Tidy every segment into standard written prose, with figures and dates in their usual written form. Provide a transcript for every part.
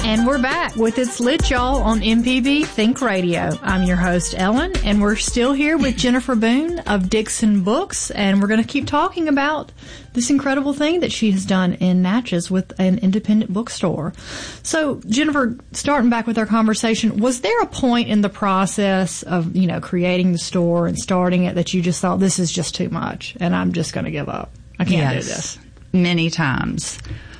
And we're back with It's Lit, y'all, on MPB Think Radio. I'm your host, Ellen, and we're still here with Jennifer Boone of Dixon Books, and we're going to keep talking about this incredible thing that she has done in Natchez with an independent bookstore. So, Jennifer, starting back with our conversation, was there a point in the process of, creating the store and starting it that you just thought, this is just too much, and I'm just going to give up? I can't do this. Many times.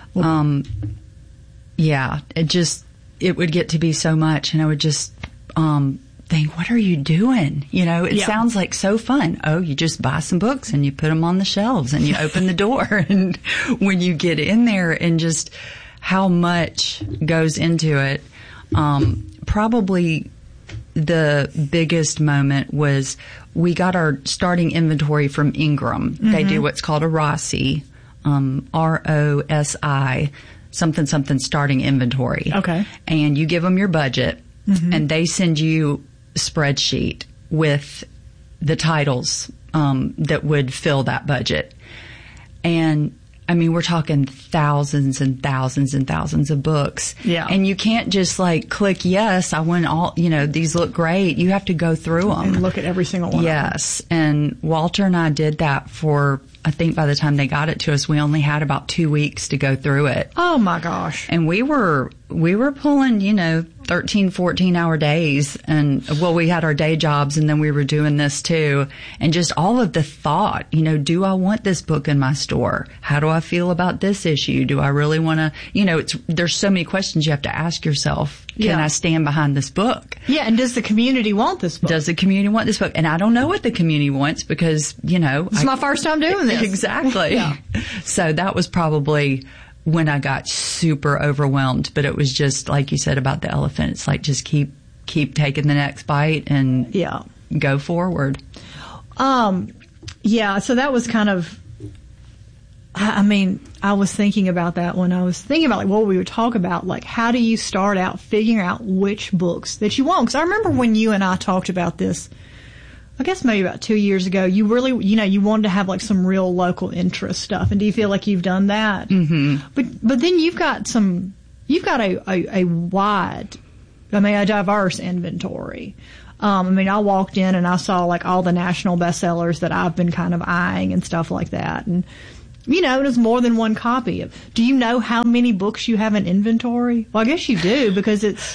It would get to be so much, and I would just think, what are you doing? It sounds like so fun. Oh, you just buy some books and you put them on the shelves and you open the door. And when you get in there and just how much goes into it, probably the biggest moment was we got our starting inventory from Ingram. Mm-hmm. They do what's called a ROSI, ROSI, something starting inventory. Okay. And you give them your budget, mm-hmm. and they send you a spreadsheet with the titles that would fill that budget. And we're talking thousands and thousands and thousands of books. Yeah. And you can't just click yes, I want all, these look great. You have to go through them. And look at every single one. Yes. And Walter and I did that for, I think by the time they got it to us, we only had about 2 weeks to go through it. Oh my gosh. And we were pulling, 13, 14-hour days. And, we had our day jobs and then we were doing this too. And just all of the thought, do I want this book in my store? How do I feel about this issue? Do I really want to, there's so many questions you have to ask yourself. Can I stand behind this book? Yeah. And does the community want this book? Does the community want this book? And I don't know what the community wants because, it's my first time doing this. Exactly. Yeah. So that was probably when I got super overwhelmed, but it was just like you said about the elephant. It's like just keep taking the next bite and go forward. So that was kind of, I was thinking about that when I was thinking about what we would talk about, how do you start out figuring out which books that you want? Because I remember when you and I talked about this, I guess maybe about 2 years ago, you really, you wanted to have some real local interest stuff. And do you feel like you've done that? Mm-hmm. But then you've got a wide, a diverse inventory. I walked in and I saw all the national bestsellers that I've been kind of eyeing and stuff like that. And, it was more than one copy of. Do you know how many books you have in inventory? Well, I guess you do because it's.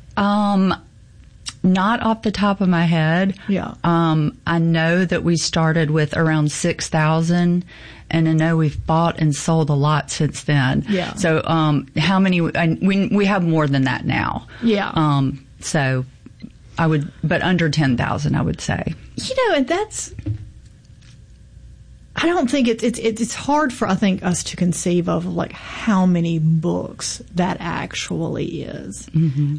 Not off the top of my head. Yeah. I know that we started with around 6,000, and I know we've bought and sold a lot since then. Yeah. So, how many? We have more than that now. Yeah. So, but under 10,000, I would say. And that's. I don't think it's hard for, I think, us to conceive of how many books that actually is. Mm-hmm.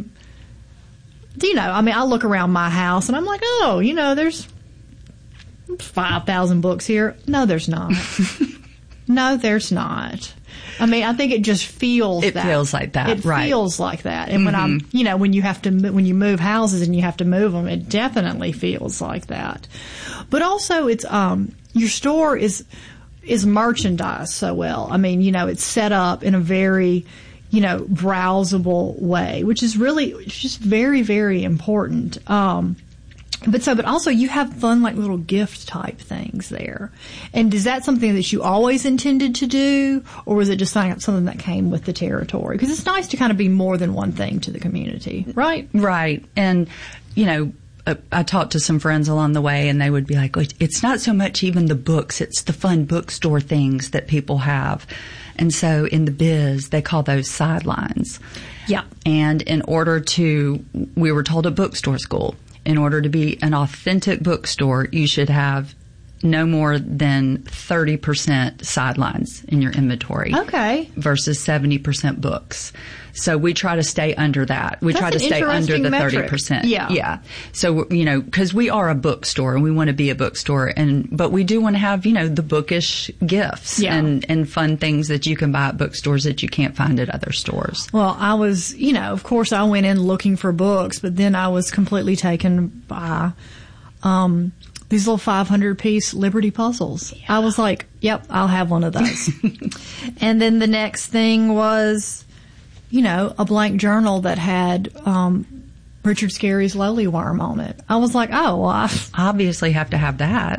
I look around my house and I'm like, there's 5,000 books here. No, there's not. No, there's not. I think it just feels It feels like that, It right. feels like that. And when when you move houses and you have to move them, it definitely feels like that. But also it's, your store is merchandised so well. It's set up in a very, browsable way, which is really just very, very important. But also you have fun, little gift type things there. And is that something that you always intended to do, or was it just something that came with the territory? Because it's nice to kind of be more than one thing to the community, right? Right. And, I talked to some friends along the way and they would be like, it's not so much even the books, it's the fun bookstore things that people have. And so in the biz, they call those sidelines. Yeah. And we were told at bookstore school, in order to be an authentic bookstore, you should have no more than 30% sidelines in your inventory. Okay. Versus 70% books. So we try to stay under that. We try to stay under the metric. 30%. Yeah. Yeah. So, because we are a bookstore and we want to be a bookstore, but we do want to have, the bookish gifts and fun things that you can buy at bookstores that you can't find at other stores. Well, I was, of course I went in looking for books, but then I was completely taken by, these little 500-piece Liberty puzzles. Yeah. I was like, yep, I'll have one of those. And then the next thing was, a blank journal that had Richard Scarry's Lowly Worm on it. I was like, oh, well, I obviously have to have that.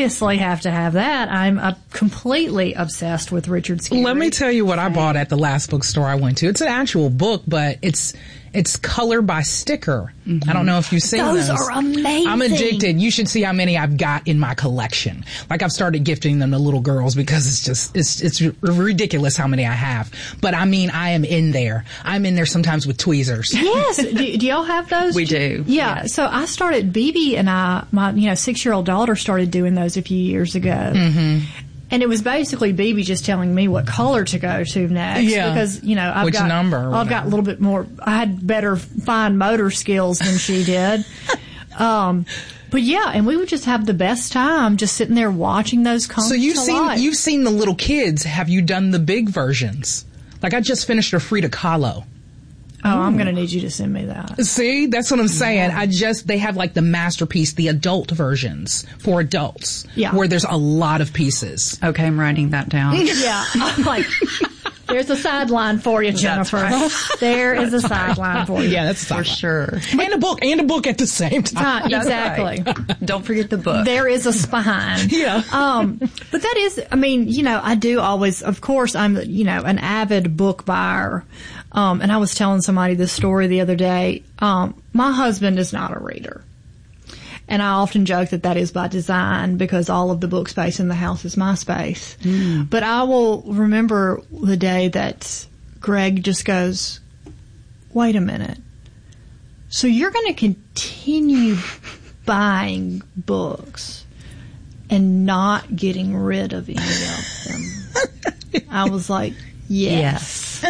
I'm completely obsessed with Richard Scarry. Let me tell you what I bought at the last bookstore I went to. It's an actual book, but it's color by sticker. Mm-hmm. I don't know if you've seen those. Those are amazing. I'm addicted. You should see how many I've got in my collection. Like, I've started gifting them to little girls because it's ridiculous how many I have. But I mean, I am in there. I'm in there sometimes with tweezers. Yes. Do y'all have those? We do. Yeah. Yes. So I started, BB and my 6-year-old daughter started doing those a few years ago. Mm-hmm. And it was basically BB just telling me what color to go to next. Yeah. Because, I've got a little bit more, I had better fine motor skills than she did. But yeah, and we would just have the best time just sitting there watching those come So you've seen the little kids. Have you done the big versions? Like, I just finished a Frida Kahlo. Oh, I'm going to need you to send me that. See, that's what I'm saying. Yeah. They have like the masterpiece, the adult versions for adults. Yeah. Where there's a lot of pieces. Okay, I'm writing that down. Yeah. I'm like, there's a sideline for you, Jennifer. Right. There is a sideline for you. Yeah, that's a sideline. For sure. And a book at the same time. Exactly. Right. Don't forget the book. There is a spine. Yeah. But that is, I do always, of course, I'm, an avid book buyer. And I was telling somebody this story the other day. My husband is not a reader. And I often joke that is by design because all of the book space in the house is my space. Mm. But I will remember the day that Greg just goes, wait a minute. So you're going to continue buying books and not getting rid of any of them? I was like, yes.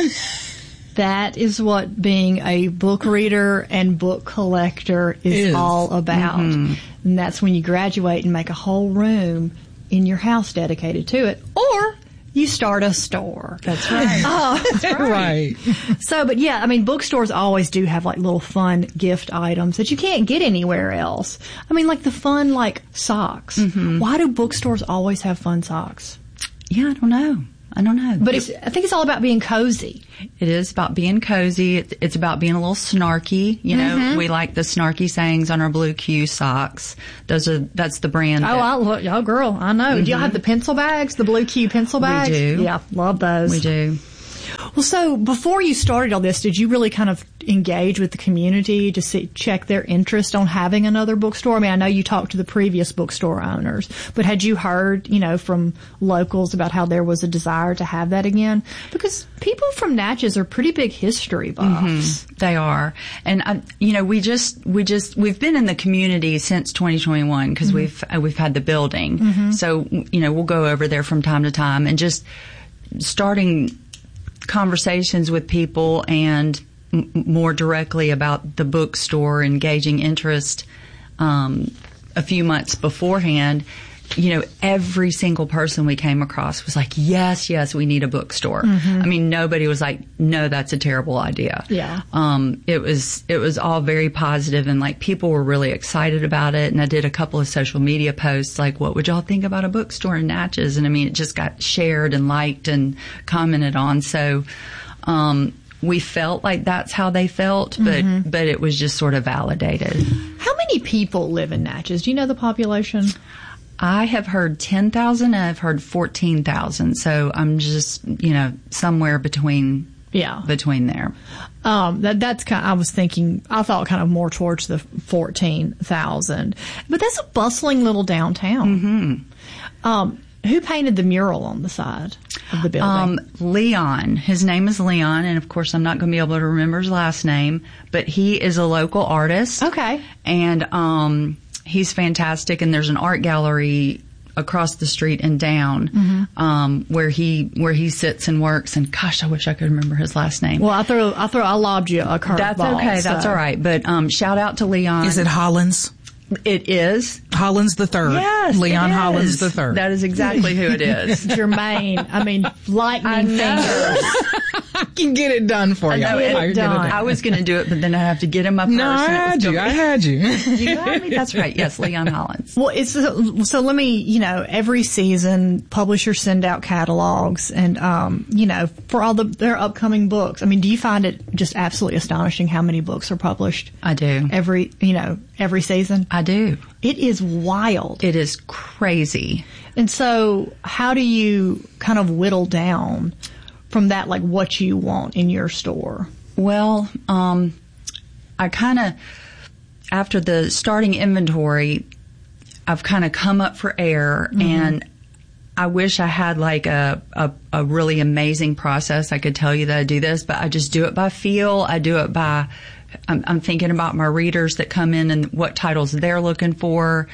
That is what being a book reader and book collector is all about. Mm-hmm. And that's when you graduate and make a whole room in your house dedicated to it. Or you start a store. That's right. That's right. So, but yeah, bookstores always do have like little fun gift items that you can't get anywhere else. Like the fun, like socks. Mm-hmm. Why do bookstores always have fun socks? Yeah, I don't know. But I think it's all about being cozy. It is about being cozy. It's about being a little snarky. Mm-hmm. We like the snarky sayings on our Blue Q socks. That's the brand. Oh, girl, I know. Mm-hmm. Do y'all have the pencil bags, the Blue Q pencil bags? We do. Yeah, love those. We do. Well, so before you started all this, did you really kind of engage with the community to check their interest on having another bookstore? I know you talked to the previous bookstore owners, but had you heard, from locals about how there was a desire to have that again? Because people from Natchez are pretty big history buffs. Mm-hmm. They are. And, we've been in the community since 2021 because mm-hmm. we've had the building. Mm-hmm. So, we'll go over there from time to time and just starting conversations with people and more directly about the bookstore, engaging interest a few months beforehand. Every single person we came across was like, yes, we need a bookstore. Mm-hmm. Nobody was like, no, that's a terrible idea. Yeah. It was all very positive and like people were really excited about it. And I did a couple of social media posts like, what would y'all think about a bookstore in Natchez? And it just got shared and liked and commented on. So, we felt like that's how they felt, but it was just sort of validated. How many people live in Natchez? Do you know the population? I have heard 10,000 and I've heard 14,000. So I'm just, somewhere between there. That's kind of, I thought kind of more towards the 14,000, but that's a bustling little downtown. Mm-hmm. Who painted the mural on the side of the building? Leon. His name is Leon, and of course I'm not going to be able to remember his last name, but he is a local artist. Okay. And, he's fantastic, and there's an art gallery across the street and down, mm-hmm. Where he sits and works, and gosh, I wish I could remember his last name. Well, I lobbed you a curveball. That's okay. So. That's all right. But, shout out to Leon. Is it Hollins? It is. Hollins the Third. Yes, Leon Hollins the Third. That is exactly who it is. Jermaine. Lightning fingers. I can get it done for you. I was going to do it, but then I have to get in my purse. No, I had you. You had me? That's right. Yes, Leon Hollins. Well, so let me, every season publishers send out catalogs and, for their upcoming books. I mean, do you find it just absolutely astonishing how many books are published? I do. Every season? I do. It is wild. It is crazy. And so how do you kind of whittle down from that, like what you want in your store? Well, I kind of, after the starting inventory, I've kind of come up for air, and I wish I had like a really amazing process. I could tell you that I do this, but I just do it by feel. I do it by, I'm thinking about my readers that come in and what titles they're looking for.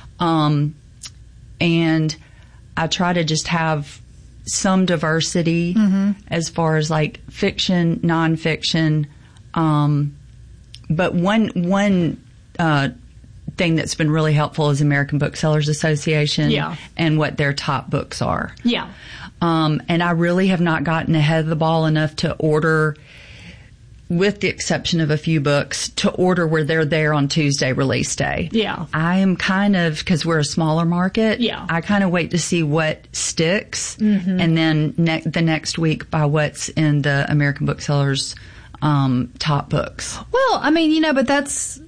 And I try to just have some diversity as far as like fiction, nonfiction. But one thing that's been really helpful is American Booksellers Association and what their top books are. Yeah. And I really have not gotten ahead of the ball enough to order, with the exception of a few books, to order where they're there on Tuesday release day. Yeah. I am kind of, because we're a smaller market, I kind of wait to see what sticks, and then the next week buy what's in the American Booksellers top books. Well, I mean, but that's,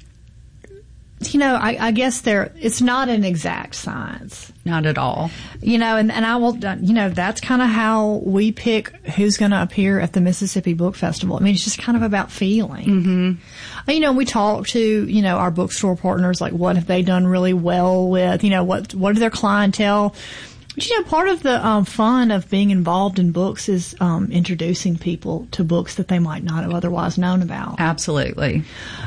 I guess it's not an exact science. Not at all. And I will, that's kind of how we pick who's going to appear at the Mississippi Book Festival. I mean, it's just kind of about feeling. We talk to, our bookstore partners, like what have they done really well with, what are their clientele? But, part of the fun of being involved in books is introducing people to books that they might not have otherwise known about. Absolutely.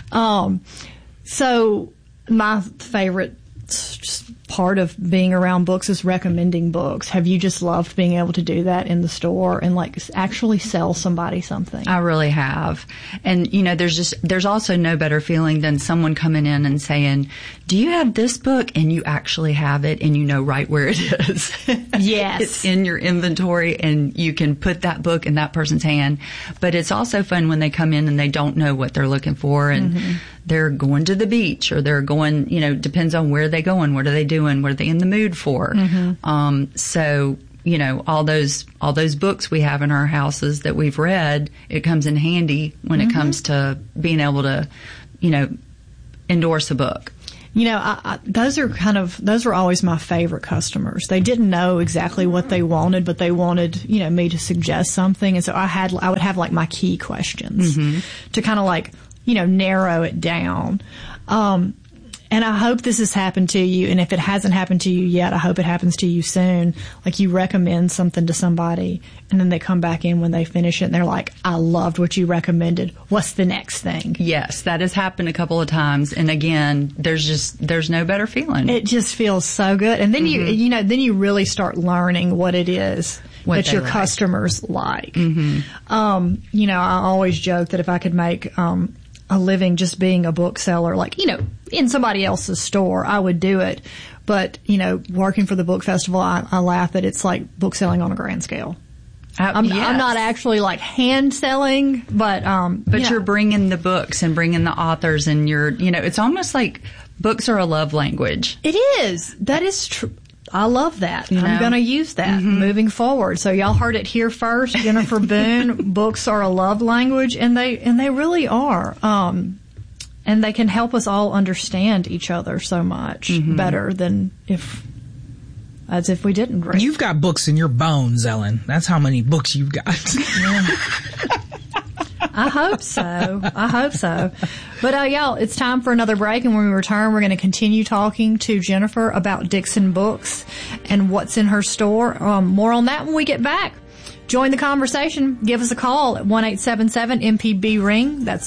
So my favorite part of being around books is recommending books. Have you just loved being able to do that in the store and like actually sell somebody something? I really have. And there's also no better feeling than someone coming in and saying, do you have this book? And you actually have it and you know right where it is. Yes. It's in your inventory and you can put that book in that person's hand. But it's also fun when they come in and they don't know what they're looking for and they're going to the beach or they're going, depends on where they go and what are they doing, what are they in the mood for. So, all those books we have in our houses that we've read, it comes in handy when it comes to being able to, endorse a book. Those are always my favorite customers. They didn't know exactly what they wanted, but they wanted, me to suggest something. And so I would have like my key questions to kind of like, narrow it down. And I hope this has happened to you. And if it hasn't happened to you yet, I hope it happens to you soon. Like you recommend something to somebody and then they come back in when they finish it and they're like, I loved what you recommended. What's the next thing? Yes, that has happened a couple of times. And again, there's no better feeling. It just feels so good. And then you really start learning what it is that your customers like. I always joke that if I could make, a living just being a bookseller, like, in somebody else's store, I would do it. But, working for the book festival, I laugh that it's like bookselling on a grand scale. I'm not actually like hand selling, but you're bringing the books and bringing the authors and it's almost like books are a love language. It is. That is true. I love that. I'm going to use that moving forward. So y'all heard it here first. Jennifer Boone, books are a love language, and they really are. And they can help us all understand each other so much better than as if we didn't. Read. You've got books in your bones, Ellen. That's how many books you've got. I hope so. But y'all, it's time for another break, and when we return, we're going to continue talking to Jennifer about Dixon Books and what's in her store. More on that when we get back. Join the conversation. Give us a call at 1-877-MPB-RING. That's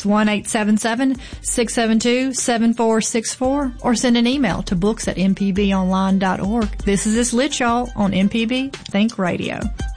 1-877-672-7464. Or send an email to books@mpbonline.org. This is This Lit, y'all, on MPB Think Radio.